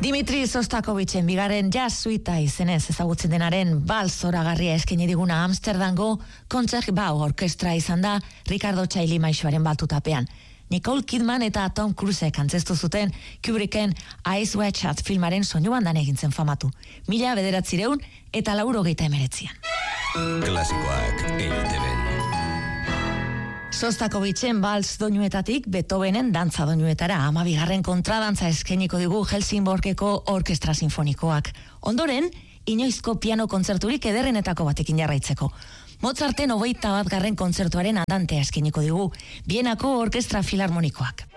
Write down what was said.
Dimitri Sostakovicen bigarren jazz suita izenez ezagutzen denaren bal zoragarria eskaini diguna Amsterdamgo Concertgebouw orkestra izan da Ricardo Chailly maisuaren batutapean. Nicole Kidman eta Tom Cruisek antzestu zuten Kubricken Eyes Wide Shut filmaren soinu bandan egintzen famatu. 1989an. Klasikoak EITB-n. Sostakovicen balz doinuetatik Beethovenen dantza doinuetara 12. kontradantza eskainiko digu Helsingborgeko Orkestra Sinfonikoak. Ondoren, inoizko piano kontzerturik ederrenetako batekin jarraitzeko. Mozarten 21. kontzertuaren andantea eskainiko digu Bienako Orkestra Filarmonikoak.